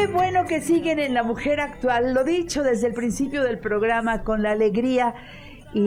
Qué bueno que siguen en La Mujer Actual, lo dicho desde el principio del programa, con la alegría y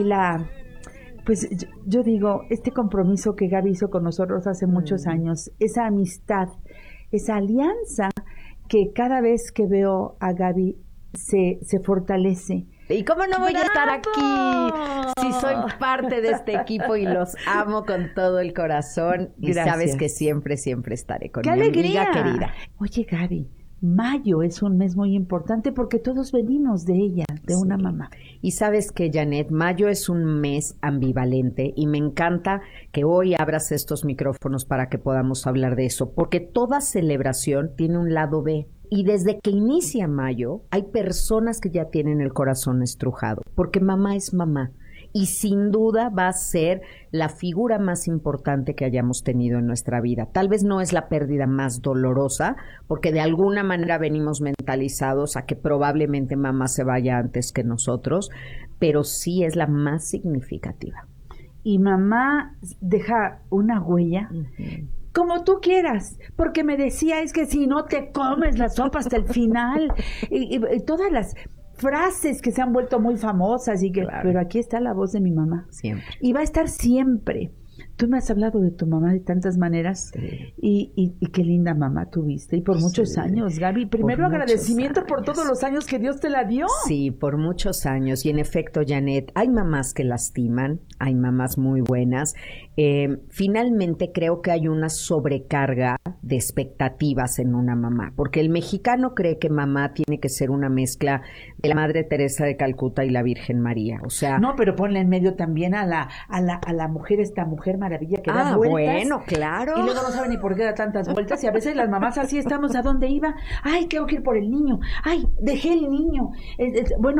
pues yo digo, este compromiso que Gaby hizo con nosotros hace muchos años, esa amistad, esa alianza que cada vez que veo a Gaby se fortalece. ¿Y cómo no voy a estar aquí si soy parte de este equipo y los amo con todo el corazón? Y Gracias. Sabes que siempre, siempre estaré con ¡Qué mi alegría! amiga querida. Oye, Gaby, mayo es un mes muy importante porque todos venimos de ella, de una mamá. Y sabes que, Janet, mayo es un mes ambivalente y me encanta que hoy abras estos micrófonos para que podamos hablar de eso, porque toda celebración tiene un lado B. Y desde que inicia mayo, hay personas que ya tienen el corazón estrujado, porque mamá es mamá. Y sin duda va a ser la figura más importante que hayamos tenido en nuestra vida. Tal vez no es la pérdida más dolorosa, porque de alguna manera venimos mentalizados a que probablemente mamá se vaya antes que nosotros, pero sí es la más significativa. Y mamá deja una huella. Como tú quieras, porque me decía, es que si no te comes la sopa hasta el final, y todas las frases que se han vuelto muy famosas, y que, Claro. Pero aquí está la voz de mi mamá. Siempre. Y va a estar siempre. Tú me has hablado de tu mamá de tantas maneras, Sí. y qué linda mamá tuviste, y por muchos Sí. años, Gaby. Primero Por muchos agradecimiento por años. todos los años que Dios te la dio. Sí, por muchos años. Y en efecto, Janet, hay mamás que lastiman, hay mamás muy buenas. Finalmente creo que hay una sobrecarga de expectativas en una mamá, porque el mexicano cree que mamá tiene que ser una mezcla de la Madre Teresa de Calcuta y la Virgen María. O sea, No, pero ponle en medio también a la mujer, esta mujer maravilla que da vueltas. Bueno, claro. Y luego no sabe ni por qué da tantas vueltas. Y a veces las mamás así estamos, ¿a dónde iba? Ay, tengo que ir por el niño. Ay, dejé el niño. Bueno,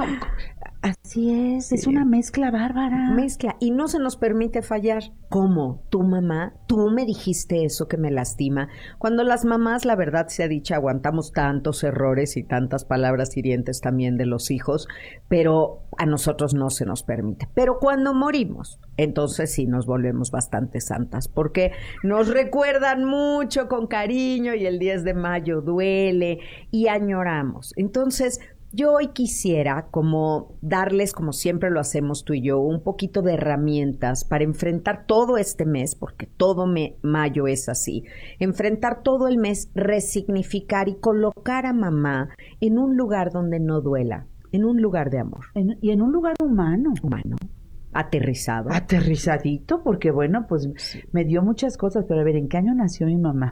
así es una mezcla bárbara. Mezcla. Y no se nos permite fallar. ¿Cómo? Tu mamá, tú me dijiste eso que me lastima. Cuando las mamás, la verdad sea dicha, aguantamos tantos errores y tantas palabras hirientes también de los hijos, pero a nosotros no se nos permite. Pero cuando morimos, entonces sí nos volvemos bastante santas, porque nos recuerdan mucho con cariño y el 10 de mayo duele y añoramos. Entonces, yo hoy quisiera como darles, como siempre lo hacemos tú y yo, un poquito de herramientas para enfrentar todo este mes, porque todo mayo es así, enfrentar todo el mes, resignificar y colocar a mamá en un lugar donde no duela, en un lugar de amor. Y en un lugar humano. Humano, aterrizado. Aterrizadito, porque bueno, pues me dio muchas cosas, pero a ver, ¿en qué año nació mi mamá?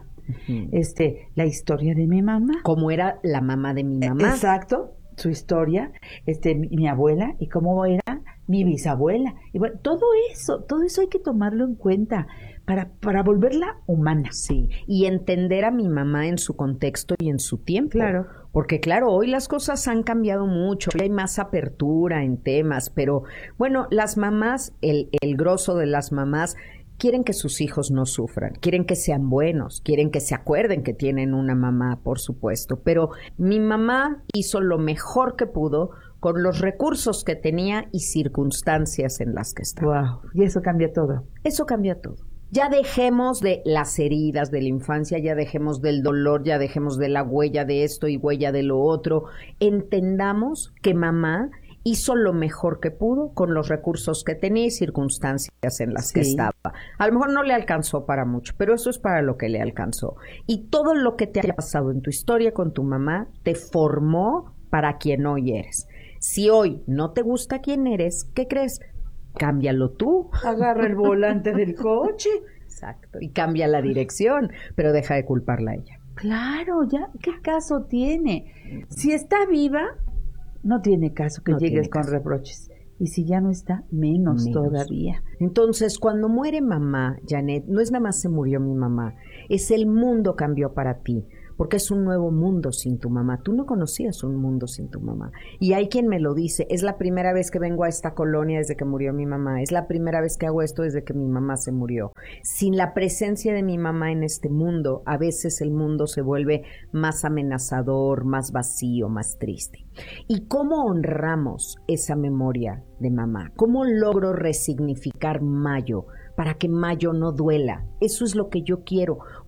La historia de mi mamá. ¿Cómo era la mamá de mi mamá? Exacto, su historia, mi abuela y cómo era mi bisabuela. Y bueno, todo eso hay que tomarlo en cuenta para volverla humana. Sí, y entender a mi mamá en su contexto y en su tiempo. Claro. Porque claro, hoy las cosas han cambiado mucho, hoy hay más apertura en temas, pero bueno, las mamás, el grosso de las mamás quieren que sus hijos no sufran, quieren que sean buenos, quieren que se acuerden que tienen una mamá, por supuesto, pero mi mamá hizo lo mejor que pudo con los recursos que tenía y circunstancias en las que estaba. Wow, y eso cambia todo. Eso cambia todo. Ya dejemos de las heridas de la infancia, ya dejemos del dolor, ya dejemos de la huella de esto y huella de lo otro. Entendamos que mamá hizo lo mejor que pudo con los recursos que tenía y circunstancias en las que estaba. A lo mejor no le alcanzó para mucho, pero eso es para lo que le alcanzó. Y todo lo que te haya pasado en tu historia con tu mamá te formó para quien hoy eres. Si hoy no te gusta quién eres, ¿qué crees? Cámbialo tú. Agarra el volante del coche. Exacto. Y cambia la dirección, pero deja de culparla a ella. Claro, ya, ¿qué caso tiene? Si está viva, no tiene caso que No llegues tiene con caso. reproches. Y si ya no está, menos todavía. Entonces, cuando muere mamá, Janet, no es nada más se murió mi mamá, es el mundo cambió para ti, porque es un nuevo mundo sin tu mamá. Tú no conocías un mundo sin tu mamá. Y hay quien me lo dice, es la primera vez que vengo a esta colonia desde que murió mi mamá, es la primera vez que hago esto desde que mi mamá se murió. Sin la presencia de mi mamá en este mundo, a veces el mundo se vuelve más amenazador, más vacío, más triste. ¿Y cómo honramos esa memoria de mamá? ¿Cómo logro resignificar mayo para que mayo no duela? Eso es lo que yo quiero,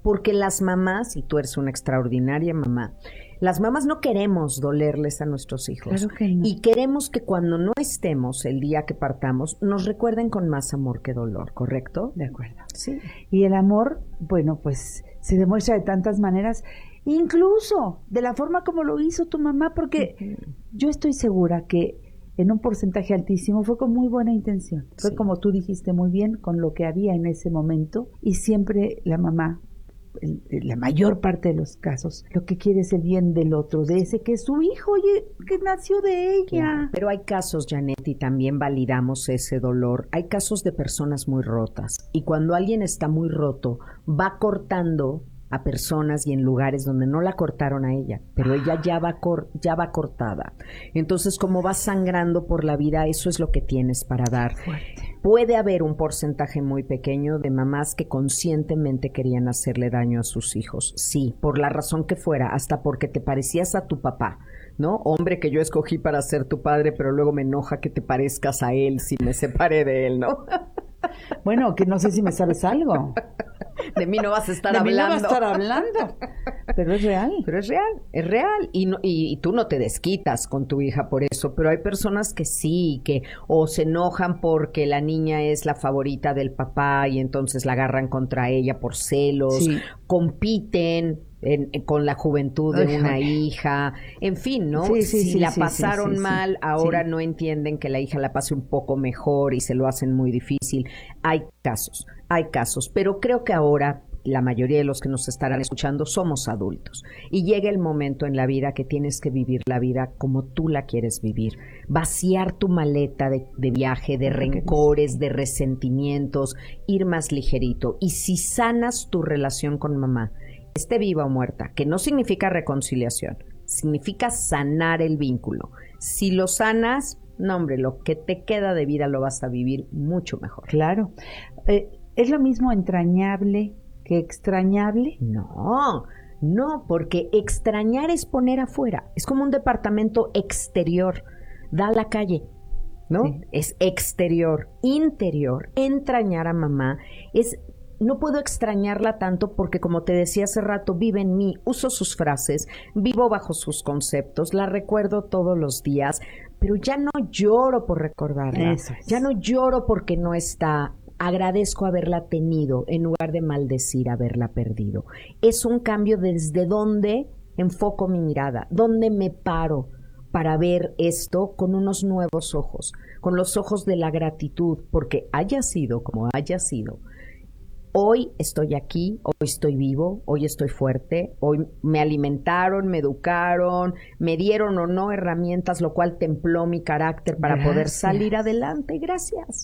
porque las mamás, y tú eres una extraordinaria mamá, las mamás no queremos dolerles a nuestros hijos. Claro que no. Y queremos que cuando no estemos el día que partamos, nos recuerden con más amor que dolor, ¿correcto? De acuerdo. Sí. Y el amor, bueno, pues se demuestra de tantas maneras, incluso de la forma como lo hizo tu mamá, porque yo estoy segura que en un porcentaje altísimo fue con muy buena intención. Fue como tú dijiste muy bien, con lo que había en ese momento, y siempre la mamá, la mayor parte de los casos, lo que quiere es el bien del otro, de ese que es su hijo, oye, que nació de ella. Claro. Pero hay casos, Janet, y también validamos ese dolor. Hay casos de personas muy rotas. Y cuando alguien está muy roto, va cortando a personas y en lugares donde no la cortaron a ella, pero ella ya va cortada. Entonces, como vas sangrando por la vida, eso es lo que tienes para dar. Fuerte. Puede haber un porcentaje muy pequeño de mamás que conscientemente querían hacerle daño a sus hijos. Sí, por la razón que fuera, hasta porque te parecías a tu papá, ¿no? Hombre que yo escogí para ser tu padre, pero luego me enoja que te parezcas a él si me separé de él, ¿no? Bueno, que no sé si me sabes algo. De mí no vas a estar de hablando. mí no vas a estar hablando. Pero es real. Pero es real, es real. Y tú no te desquitas con tu hija por eso, pero hay personas que sí, que o se enojan porque la niña es la favorita del papá y entonces la agarran contra ella por celos, Sí. compiten con la juventud de una hija, en fin, ¿no? Si la pasaron mal, ahora no entienden que la hija la pase un poco mejor y se lo hacen muy difícil. Hay casos, pero creo que ahora la mayoría de los que nos estarán escuchando somos adultos y llega el momento en la vida que tienes que vivir la vida como tú la quieres vivir, vaciar tu maleta de viaje, de rencores, de resentimientos, ir más ligerito. Y si sanas tu relación con mamá, esté viva o muerta, que no significa reconciliación, significa sanar el vínculo. Si lo sanas, no hombre, lo que te queda de vida lo vas a vivir mucho mejor. Claro. ¿Es lo mismo entrañable que extrañable? No, porque extrañar es poner afuera. Es como un departamento exterior, da a la calle, ¿no? Sí. Es exterior. Interior, entrañar a mamá es... No puedo extrañarla tanto porque, como te decía hace rato, vive en mí, uso sus frases, vivo bajo sus conceptos, la recuerdo todos los días, pero ya no lloro por recordarla, ya no lloro porque no está. Agradezco haberla tenido en lugar de maldecir haberla perdido. Es un cambio desde donde enfoco mi mirada, donde me paro para ver esto con unos nuevos ojos, con los ojos de la gratitud, porque haya sido como haya sido. Hoy estoy aquí, hoy estoy vivo, hoy estoy fuerte, hoy me alimentaron, me educaron, me dieron o no herramientas, lo cual templó mi carácter para poder salir adelante. Gracias.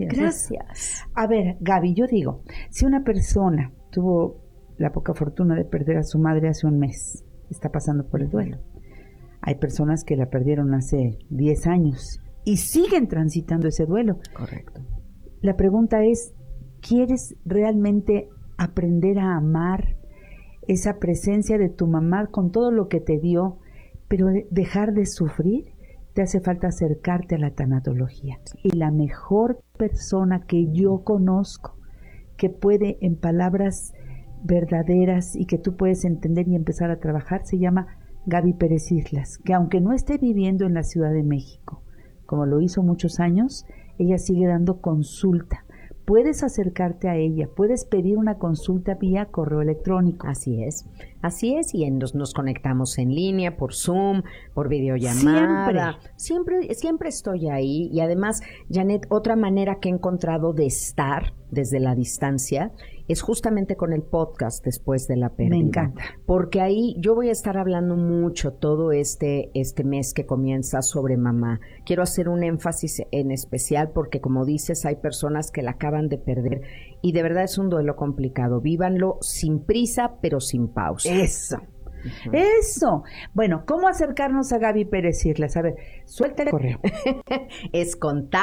A ver, Gaby, yo digo, si una persona tuvo la poca fortuna de perder a su madre hace un mes, está pasando por el duelo. Hay personas que la perdieron hace 10 años y siguen transitando ese duelo. Correcto. La pregunta es, ¿quieres realmente aprender a amar esa presencia de tu mamá con todo lo que te dio, pero dejar de sufrir? Te hace falta acercarte a la tanatología. Y la mejor persona que yo conozco, que puede en palabras verdaderas y que tú puedes entender y empezar a trabajar, se llama Gaby Pérez Islas, que aunque no esté viviendo en la Ciudad de México, como lo hizo muchos años, ella sigue dando consulta. Puedes acercarte a ella, puedes pedir una consulta vía correo electrónico. Así es, y nos conectamos en línea, por Zoom, por videollamada. Siempre estoy ahí. Y además, Janet, otra manera que he encontrado de estar desde la distancia es justamente con el podcast Después de la Pérdida. Me encanta. Porque ahí yo voy a estar hablando mucho todo este mes que comienza sobre mamá. Quiero hacer un énfasis en especial porque, como dices, hay personas que la acaban de perder y de verdad es un duelo complicado. Vívanlo sin prisa, pero sin pausa. Eso. Eso. Bueno, ¿cómo acercarnos a Gaby Pérez Islas? A ver, suelta el correo. Es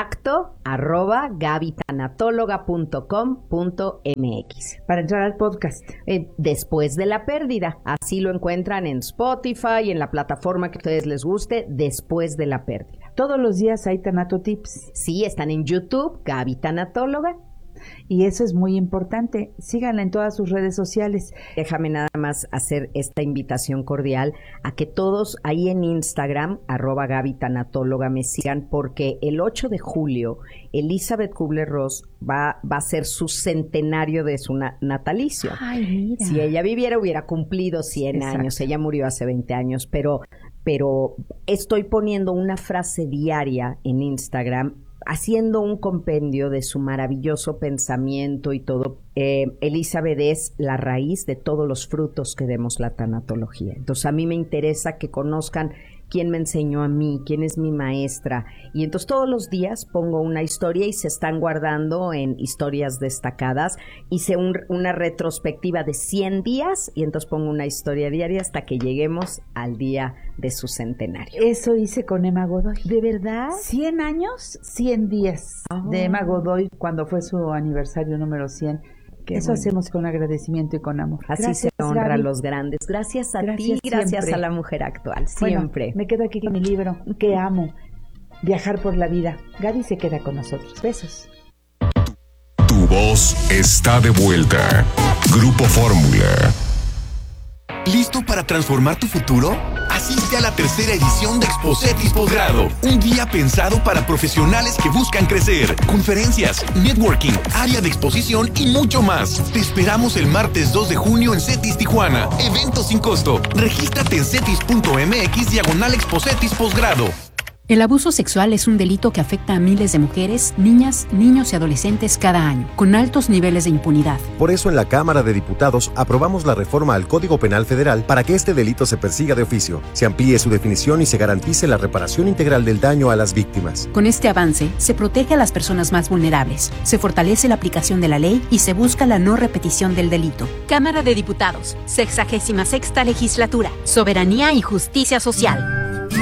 contacto@gabytanatóloga.com.mx. Para entrar al podcast. Después de la pérdida. Así lo encuentran en Spotify, en la plataforma que a ustedes les guste, Después de la pérdida. Todos los días hay Tanato Tips. Sí, están en YouTube, Gaby Tanatóloga. y eso es muy importante. Síganla en todas sus redes sociales. Déjame nada más hacer esta invitación cordial a que todos ahí en Instagram, @GabyTanatóloga, me sigan, porque el 8 de julio Elizabeth Kubler-Ross va a ser su centenario de su natalicio. Ay, mira. Si ella viviera, hubiera cumplido 100 años. Ella murió hace 20 años, pero estoy poniendo una frase diaria en Instagram, haciendo un compendio de su maravilloso pensamiento y todo. Elizabeth es la raíz de todos los frutos que demos la tanatología. Entonces a mí me interesa que conozcan quién me enseñó a mí, quién es mi maestra. Y entonces todos los días pongo una historia y se están guardando en historias destacadas. Hice una retrospectiva de 100 días y entonces pongo una historia diaria hasta que lleguemos al día de su centenario. Eso hice con Emma Godoy. ¿De verdad? 100 años, 100 días de Emma Godoy cuando fue su aniversario número 100. Eso hacemos con agradecimiento y con amor. Así gracias, se honra Gaby. a los grandes. Gracias a ti, gracias siempre. a la mujer actual. Siempre. Bueno, me quedo aquí con mi libro, que amo, Viajar por la vida. Gaby se queda con nosotros. Besos. Tu voz está de vuelta. Grupo Fórmula. ¿Listo para transformar tu futuro? Asiste a la tercera edición de Expocetis Posgrado, un día pensado para profesionales que buscan crecer. Conferencias, networking, área de exposición y mucho más. Te esperamos el martes 2 de junio en CETIS Tijuana. Evento sin costo. Regístrate en cetis.mx/Expocetis Posgrado. El abuso sexual es un delito que afecta a miles de mujeres, niñas, niños y adolescentes cada año, con altos niveles de impunidad. Por eso en la Cámara de Diputados aprobamos la reforma al Código Penal Federal para que este delito se persiga de oficio, se amplíe su definición y se garantice la reparación integral del daño a las víctimas. Con este avance, se protege a las personas más vulnerables, se fortalece la aplicación de la ley y se busca la no repetición del delito. Cámara de Diputados, 66ª Legislatura, Soberanía y Justicia Social.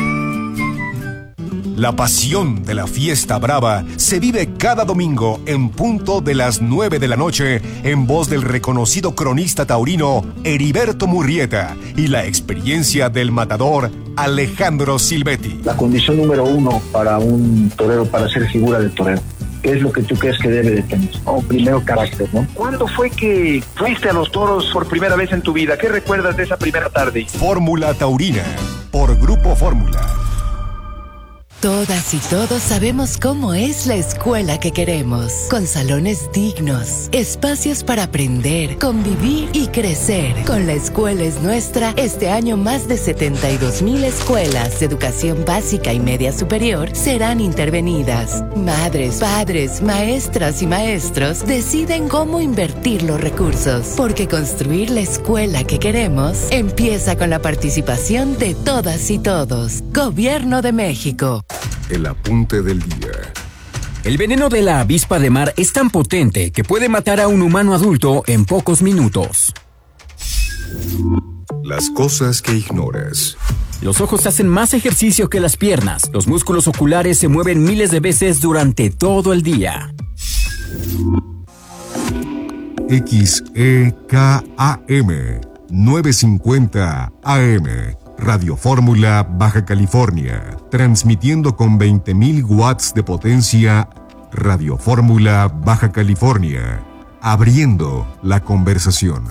La pasión de la fiesta brava se vive cada domingo en punto de las 9 de la noche en voz del reconocido cronista taurino Heriberto Murrieta y la experiencia del matador Alejandro Silvetti. La condición número 1 para un torero, para ser figura del torero, ¿qué es lo que tú crees que debe de tener? Primero, carácter, ¿no? ¿Cuándo fue que fuiste a los toros por primera vez en tu vida? ¿Qué recuerdas de esa primera tarde? Fórmula Taurina, por Grupo Fórmula. Todas y todos sabemos cómo es la escuela que queremos, con salones dignos, espacios para aprender, convivir y crecer. Con La Escuela es Nuestra, este año más de 72,000 escuelas de educación básica y media superior serán intervenidas. Madres, padres, maestras y maestros deciden cómo invertir los recursos, porque construir la escuela que queremos empieza con la participación de todas y todos. Gobierno de México. El apunte del día. El veneno de la avispa de mar es tan potente que puede matar a un humano adulto en pocos minutos. Las cosas que ignoras. Los ojos hacen más ejercicio que las piernas. Los músculos oculares se mueven miles de veces durante todo el día. XEKAM 950 AM. Radio Fórmula, Baja California, transmitiendo con 20,000 watts de potencia. Radio Fórmula, Baja California, abriendo la conversación.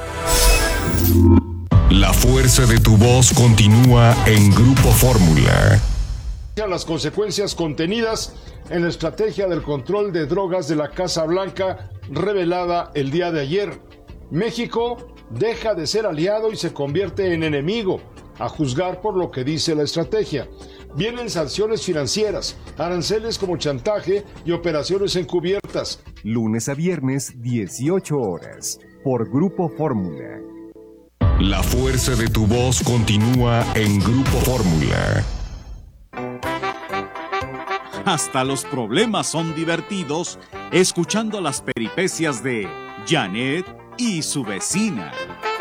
La fuerza de tu voz continúa en Grupo Fórmula. Las consecuencias contenidas en la estrategia del control de drogas de la Casa Blanca revelada el día de ayer. México deja de ser aliado y se convierte en enemigo, a juzgar por lo que dice la estrategia. Vienen sanciones financieras, aranceles como chantaje y operaciones encubiertas. Lunes a viernes, 18 horas, por Grupo Fórmula. La fuerza de tu voz continúa en Grupo Fórmula. Hasta los problemas son divertidos escuchando las peripecias de Janet y su vecina.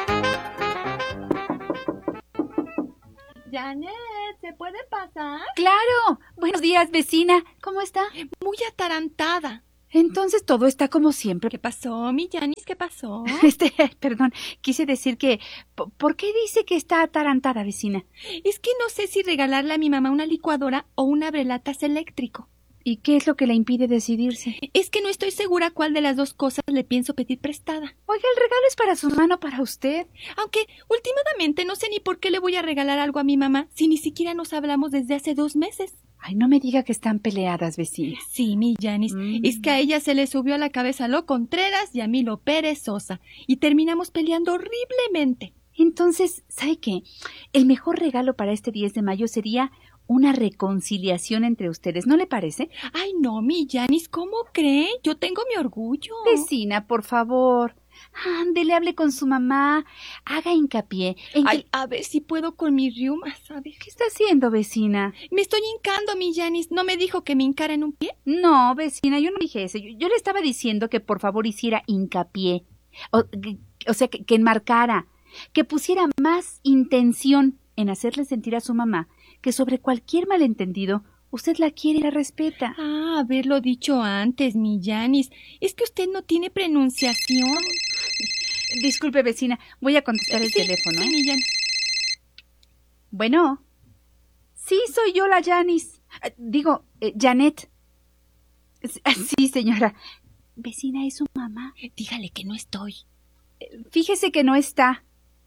Janet, ¿se puede pasar? ¡Claro! Buenos días, vecina. ¿Cómo está? Muy atarantada. Entonces todo está como siempre. ¿Qué pasó, mi Janis? ¿Qué pasó? Perdón, quise decir que... ¿Por qué dice que está atarantada, vecina? Es que no sé si regalarle a mi mamá una licuadora o un abrelatas eléctrico. ¿Y qué es lo que le impide decidirse? Es que no estoy segura cuál de las dos cosas le pienso pedir prestada. Oiga, el regalo es para su mano, para usted. Aunque últimamente no sé ni por qué le voy a regalar algo a mi mamá si ni siquiera nos hablamos desde hace 2 meses. Ay, no me diga que están peleadas, vecina. Sí, mi Yanis. Es que a ella se le subió a la cabeza lo Contreras y a mí lo perezosa. Y terminamos peleando horriblemente. Entonces, ¿sabe qué? El mejor regalo para este 10 de mayo sería una reconciliación entre ustedes, ¿no le parece? Ay, no, mi Yanis, ¿cómo cree? Yo tengo mi orgullo. Vecina, por favor. Ándele, hable con su mamá. Haga hincapié en Ay, a ver si puedo con mis riumas. A ver. ¿Qué está haciendo, vecina? Me estoy hincando, mi Yanis. ¿No me dijo que me hincara en un pie? No, vecina, yo no dije eso. Yo le estaba diciendo que por favor hiciera hincapié. O sea, que enmarcara, que pusiera más intención en hacerle sentir a su mamá que sobre cualquier malentendido usted la quiere y la respeta. Ah, haberlo dicho antes, mi Yanis. Es que usted no tiene pronunciación. Disculpe, vecina, voy a contestar el teléfono. Sí, mi Yanis. Bueno. Sí, soy yo la Yanis. Digo, Janet. Sí, señora. Vecina, ¿es su mamá? Dígale que no estoy. Fíjese que no está.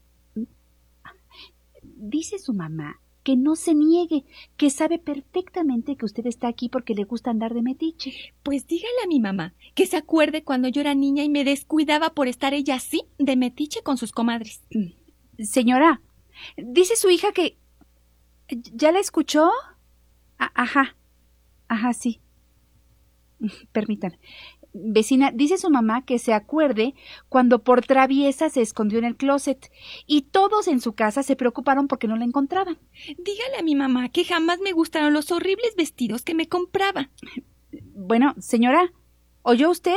Dice su mamá que no se niegue, que sabe perfectamente que usted está aquí porque le gusta andar de metiche. Pues dígale a mi mamá que se acuerde cuando yo era niña y me descuidaba por estar ella así de metiche con sus comadres. Señora, dice su hija que... ¿Ya la escuchó? Ajá, sí. Permítame. Vecina, dice su mamá que se acuerde cuando por traviesa se escondió en el closet y todos en su casa se preocuparon porque no la encontraban. Dígale a mi mamá que jamás me gustaron los horribles vestidos que me compraba. Bueno, señora, ¿oyó usted?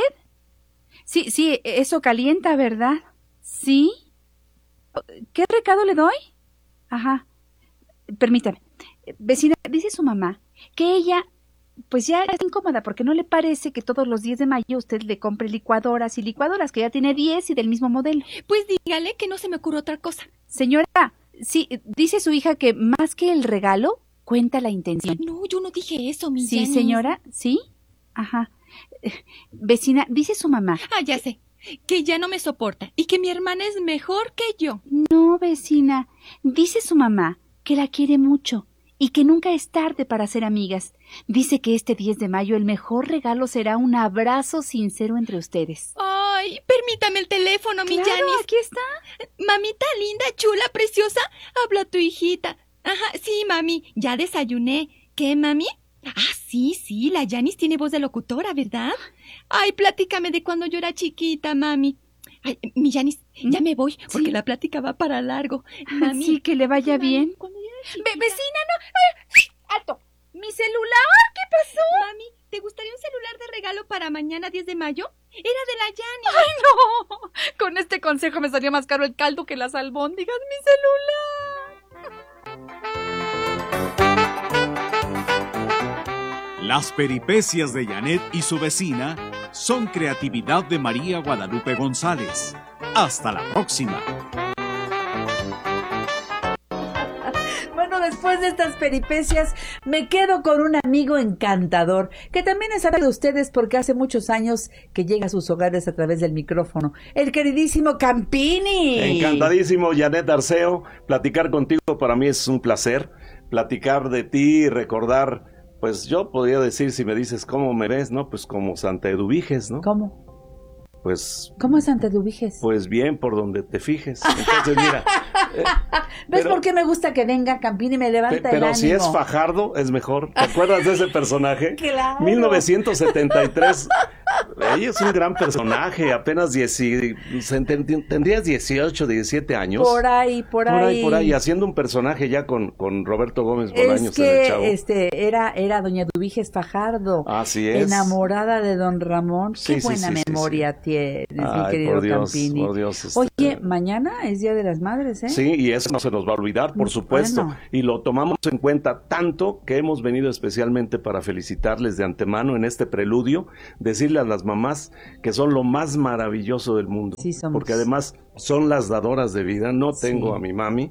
Sí, eso calienta, ¿verdad? ¿Sí? ¿Qué recado le doy? Ajá. Permítame. Vecina, dice su mamá que ella... pues ya está incómoda porque no le parece que todos los 10 de mayo usted le compre licuadoras, que ya tiene 10 y del mismo modelo. Pues dígale que no se me ocurre otra cosa. Señora, sí, dice su hija que más que el regalo, cuenta la intención. No, yo no dije eso, mi Sí, Yanis. señora, sí. Ajá. Vecina, dice su mamá. Ah, ya sé. Que ya no me soporta y que mi hermana es mejor que yo. No, vecina. Dice su mamá que la quiere mucho y que nunca es tarde para ser amigas. Dice que este 10 de mayo el mejor regalo será un abrazo sincero entre ustedes. Ay, permítame el teléfono, mi Claro, Yanis. aquí está. Mamita linda, chula, preciosa, habla tu hijita. Ajá, sí, mami, ya desayuné. ¿Qué, mami? Ah, sí, la Yanis tiene voz de locutora, ¿verdad? Ay, platícame de cuando yo era chiquita, mami. Ay, mi Yanis, ya me voy, porque la plática va para largo. Mami. Sí, que le vaya bien. Vecina, no. ¡Alto! ¡Mi celular! ¿Qué pasó? Mami, ¿te gustaría un celular de regalo para mañana 10 de mayo? Era de la Yanis. ¡Ay, no! Con este consejo me salió más caro el caldo que las albóndigas. ¡Mi celular! Las peripecias de Janet y su vecina son creatividad de María Guadalupe González. Hasta la próxima. Bueno, después de estas peripecias me quedo con un amigo encantador que también es amigo de ustedes porque hace muchos años que llega a sus hogares a través del micrófono. El queridísimo Campini. Encantadísimo, Janet Arceo. Platicar contigo para mí es un placer. Platicar de ti y recordar, pues yo podría decir, si me dices cómo me ves, ¿no? Pues como Santa Eduviges, ¿no? ¿Cómo? Pues... ¿Cómo es Santa Eduviges? Pues bien, por donde te fijes. Entonces, mira... ¿Ves por qué me gusta que venga Campini y me levanta el ánimo? Pero si es Fajardo, es mejor. ¿Te acuerdas de ese personaje? Claro. 1973. Ella es un gran personaje. Apenas tendrías 18, 17 años. Por ahí. Haciendo un personaje ya con Roberto Gómez Bolaños en El Chavo. Era doña Eduviges Fajardo. Así es. Enamorada de don Ramón. Qué buena memoria tienes, mi querido Campini. Por Dios. Oye, mañana es Día de las Madres, ¿eh? Sí, y eso no se nos va a olvidar, por supuesto. Bueno. Y lo tomamos en cuenta tanto que hemos venido especialmente para felicitarles de antemano en este preludio, decirle a las mamás que son lo más maravilloso del mundo. Sí, somos. Porque además son las dadoras de vida. No tengo a mi mami,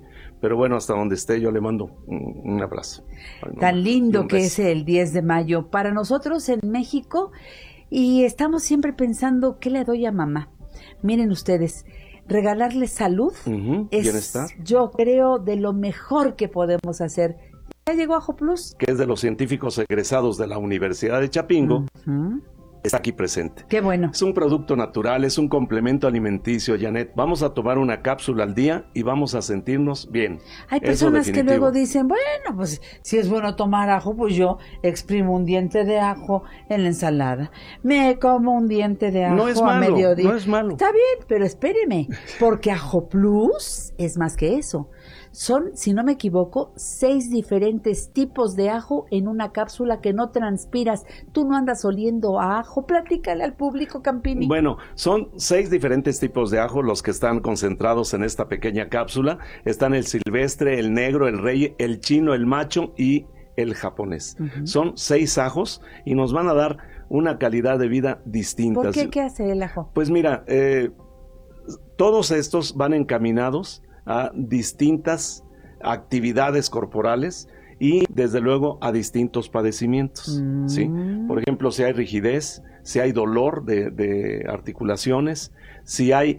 pero bueno, hasta donde esté yo le mando un abrazo. Tan lindo que es el 10 de mayo para nosotros en México, y estamos siempre pensando, ¿qué le doy a mamá? Miren ustedes, regalarle salud es, bienestar, yo creo, de lo mejor que podemos hacer. ¿Ya llegó Ajo Plus? Que es de los científicos egresados de la Universidad de Chapingo. Está aquí presente. Qué bueno. Es un producto natural, es un complemento alimenticio, Janet. Vamos a tomar una cápsula al día y vamos a sentirnos bien. Hay personas que luego dicen, bueno, pues si es bueno tomar ajo, pues yo exprimo un diente de ajo en la ensalada. Me como un diente de ajo a mediodía. No es malo. Está bien, pero espéreme, porque Ajo Plus es más que eso. Son, si no me equivoco, 6 diferentes tipos de ajo en una cápsula que no transpiras. Tú no andas oliendo a ajo. Platícale al público, Campini. Bueno, son 6 diferentes tipos de ajo los que están concentrados en esta pequeña cápsula. Están el silvestre, el negro, el rey, el chino, el macho y el japonés. Son 6 ajos y nos van a dar una calidad de vida distinta. ¿Por qué? ¿Qué hace el ajo? Pues mira, todos estos van encaminados a distintas actividades corporales y desde luego a distintos padecimientos, ¿sí? Por ejemplo, si hay rigidez, si hay dolor de articulaciones, si hay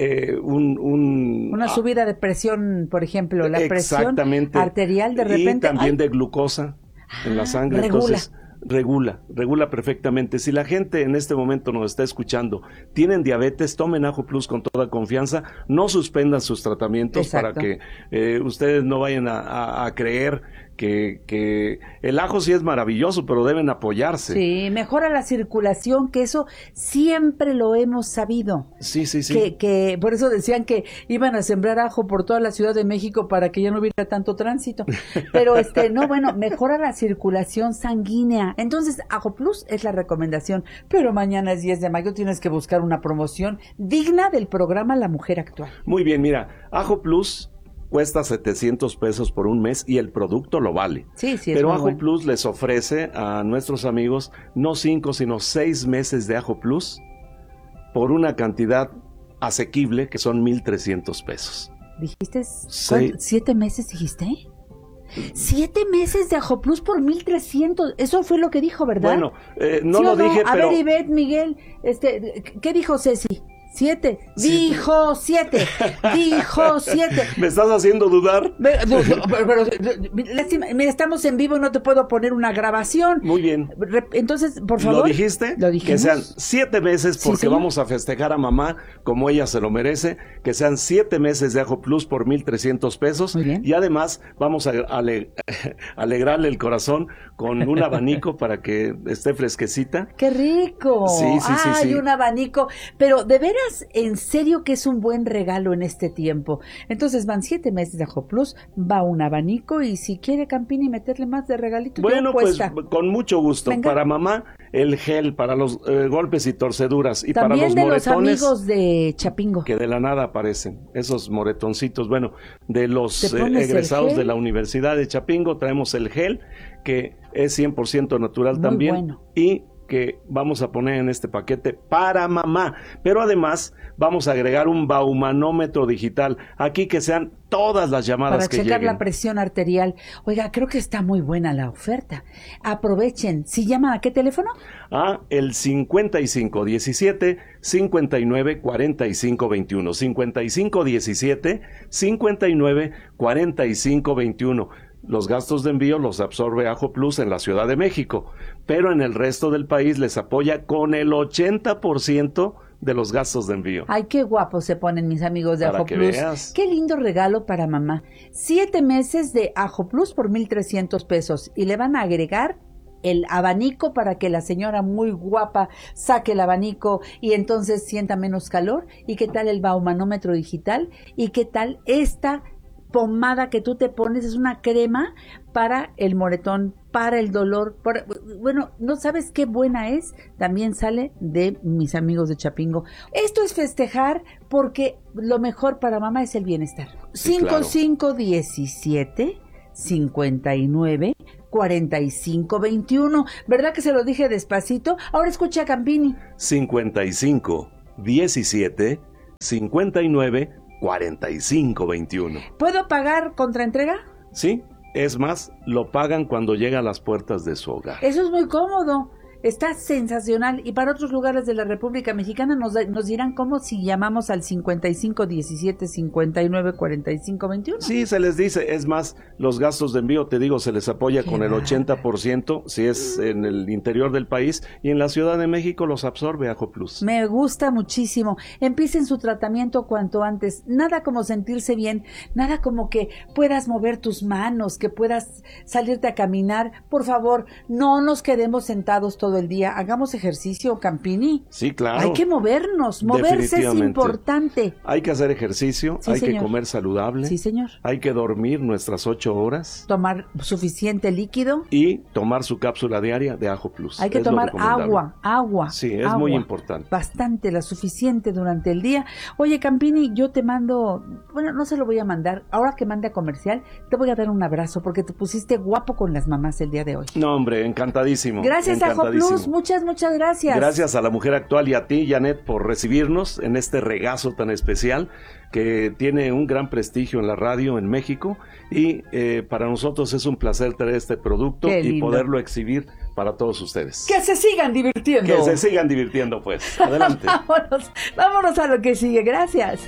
una subida de presión, por ejemplo, la presión arterial de repente. Y también de glucosa en la sangre. Entonces, regula perfectamente. Si la gente en este momento nos está escuchando, tienen diabetes, tomen Ajo Plus con toda confianza, no suspendan sus tratamientos. Exacto. Para que ustedes no vayan a creer que el ajo sí es maravilloso, pero deben apoyarse. Sí, mejora la circulación, que eso siempre lo hemos sabido. Sí. Que por eso decían que iban a sembrar ajo por toda la Ciudad de México para que ya no hubiera tanto tránsito. Pero mejora la circulación sanguínea. Entonces, Ajo Plus es la recomendación. Pero mañana es 10 de mayo, tienes que buscar una promoción digna del programa La Mujer Actual. Muy bien, mira, Ajo Plus cuesta 700 pesos por un mes y el producto lo vale. Sí, pero Ajo Plus les ofrece a nuestros amigos no 5, sino 6 meses de Ajo Plus por una cantidad asequible que son 1,300 pesos. ¿Dijiste 7 meses, dijiste? 7 meses de Ajo Plus por 1,300. Eso fue lo que dijo, ¿verdad? Bueno, no lo dije, pero... A ver, Ivette, Miguel, ¿qué dijo Ceci? 7. Dijo 7. Dijo 7. ¿Me estás haciendo dudar? Pero mira, estamos en vivo y no te puedo poner una grabación. Muy bien. Entonces, por favor. ¿Lo dijiste? ¿Lo dijimos? Que sean 7 meses porque vamos a festejar a mamá como ella se lo merece. Que sean 7 meses de Ajo Plus por 1,300 pesos. Muy bien. Y además vamos a alegrarle el corazón con un abanico para que esté fresquecita. ¡Qué rico! Sí. Un abanico. Pero de veras, en serio que es un buen regalo en este tiempo. Entonces van 7 meses de Ajo Plus, va un abanico y si quiere Campini meterle más de regalito. Bueno, pues con mucho gusto. Venga. Para mamá, el gel para los golpes y torceduras y también para los moretones. También de los amigos de Chapingo. Que de la nada aparecen, esos moretoncitos. Bueno, de los egresados de la Universidad de Chapingo traemos el gel que es 100% natural. Muy también. Bueno. Y que vamos a poner en este paquete para mamá, pero además vamos a agregar un baumanómetro digital, aquí que sean todas las llamadas que lleguen. Para checar la presión arterial. Oiga, creo que está muy buena la oferta. Aprovechen. ¿Sí llaman a qué teléfono? El 5517-594521. 5517-594521. Los gastos de envío los absorbe Ajo Plus en la Ciudad de México, pero en el resto del país les apoya con el 80% de los gastos de envío. Ay, qué guapos se ponen mis amigos de Ajo Plus. Veas. Qué lindo regalo para mamá. 7 meses de Ajo Plus por 1,300 pesos y le van a agregar el abanico para que la señora muy guapa saque el abanico y entonces sienta menos calor. ¿Y qué tal el baumanómetro digital? ¿Y qué tal esta pomada que tú te pones? Es una crema para el moretón, para el dolor, bueno, no sabes qué buena es. También sale de mis amigos de Chapingo. Esto es festejar porque lo mejor para mamá es el bienestar. Sí, 5517 59 45 21. ¿Verdad que se lo dije despacito? Ahora escucha a Campini. 55 17 59 4521. ¿Puedo pagar contra entrega? Sí, es más, lo pagan cuando llega a las puertas de su hogar. Eso es muy cómodo. Está sensacional. Y para otros lugares de la República Mexicana nos dirán cómo si llamamos al 55 17 59 45 21. Sí, se les dice. Es más, los gastos de envío, te digo, se les apoya con el 80% si es en el interior del país, y en la Ciudad de México los absorbe Ajo Plus. Me gusta muchísimo. Empiecen su tratamiento cuanto antes. Nada como sentirse bien, nada como que puedas mover tus manos, que puedas salirte a caminar. Por favor, no nos quedemos sentados todo el día. Hagamos ejercicio, Campini. Sí, claro. Hay que movernos. Moverse es importante. Hay que hacer ejercicio, sí, hay señor. que comer saludable. Sí, señor. Hay que dormir nuestras 8 horas. Tomar suficiente líquido. Y tomar su cápsula diaria de Ajo Plus. Hay que tomar agua. Sí, es muy importante. Bastante, la suficiente durante el día. Oye, Campini, yo te mando, bueno, no se lo voy a mandar. Ahora que mande a comercial, te voy a dar un abrazo porque te pusiste guapo con las mamás el día de hoy. No, hombre, encantadísimo. Gracias, Ajo Plus. Muchas gracias. Gracias a la Mujer Actual y a ti, Janet, por recibirnos en este regazo tan especial que tiene un gran prestigio en la radio en México, y para nosotros es un placer tener este producto y poderlo exhibir para todos ustedes. Que se sigan divirtiendo. Que se sigan divirtiendo, pues. Adelante. Vámonos a lo que sigue. Gracias.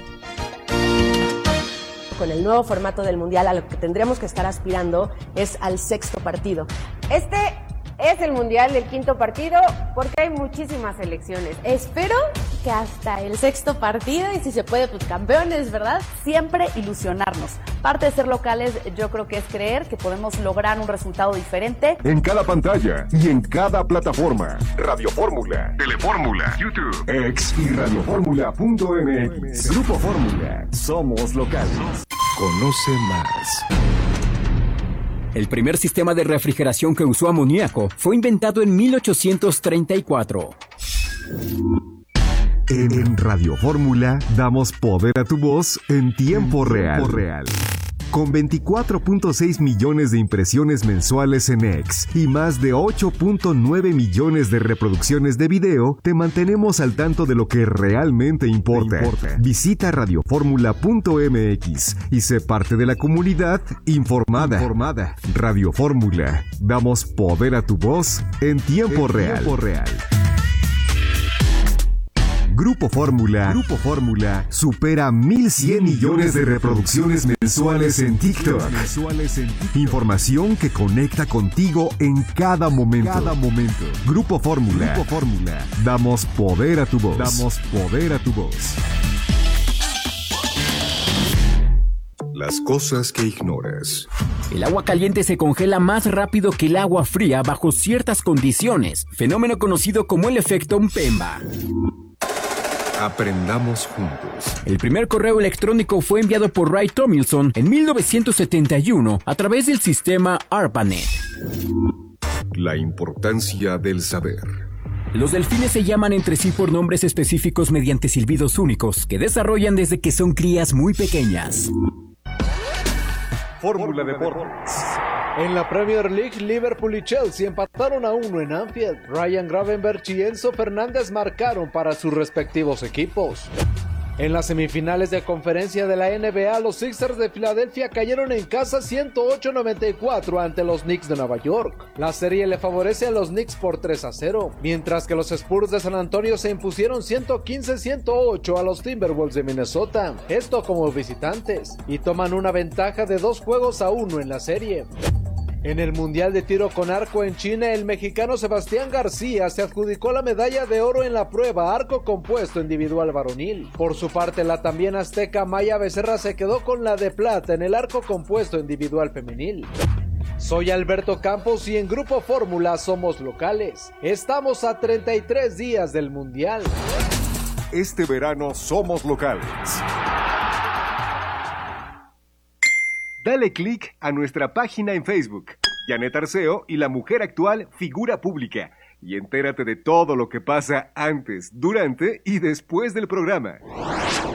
Con el nuevo formato del Mundial, a lo que tendríamos que estar aspirando es al 6º partido. Este es el Mundial del 5º partido porque hay muchísimas selecciones. Espero que hasta el 6º partido, y si se puede, pues campeones, ¿verdad? Siempre ilusionarnos. Parte de ser locales, yo creo que es creer que podemos lograr un resultado diferente. En cada pantalla y en cada plataforma. Radio Fórmula, Telefórmula, YouTube, X y radioformula.mx. Grupo Fórmula. Somos locales. Conoce más. El primer sistema de refrigeración que usó amoníaco fue inventado en 1834. En Radio Fórmula damos poder a tu voz en tiempo real. Con 24.6 millones de impresiones mensuales en X y más de 8.9 millones de reproducciones de video, te mantenemos al tanto de lo que realmente importa. Visita radioformula.mx y sé parte de la comunidad informada. Radio Fórmula. Damos poder a tu voz en tiempo real. Grupo Fórmula supera 1.100 millones de reproducciones mensuales en TikTok. Información que conecta contigo en cada momento. Grupo Fórmula. Damos poder a tu voz. Las cosas que ignoras. El agua caliente se congela más rápido que el agua fría bajo ciertas condiciones, fenómeno conocido como el efecto Mpemba. Aprendamos juntos. El primer correo electrónico fue enviado por Ray Tomlinson en 1971 a través del sistema ARPANET. La importancia del saber. Los delfines se llaman entre sí por nombres específicos mediante silbidos únicos que desarrollan desde que son crías muy pequeñas. Fórmula Deportes. En la Premier League, Liverpool y Chelsea empataron a 1 en Anfield. Ryan Gravenberch y Enzo Fernández marcaron para sus respectivos equipos. En las semifinales de conferencia de la NBA, los Sixers de Filadelfia cayeron en casa 108-94 ante los Knicks de Nueva York. La serie le favorece a los Knicks por 3-0, mientras que los Spurs de San Antonio se impusieron 115-108 a los Timberwolves de Minnesota, esto como visitantes, y toman una ventaja de 2-1 en la serie. En el Mundial de Tiro con Arco en China, el mexicano Sebastián García se adjudicó la medalla de oro en la prueba arco compuesto individual varonil. Por su parte, la también azteca Maya Becerra se quedó con la de plata en el arco compuesto individual femenil. Soy Alberto Campos y en Grupo Fórmula somos locales. Estamos a 33 días del Mundial. Este verano somos locales. Dale click a nuestra página en Facebook, Janet Arceo y la Mujer Actual Figura Pública, y entérate de todo lo que pasa antes, durante y después del programa.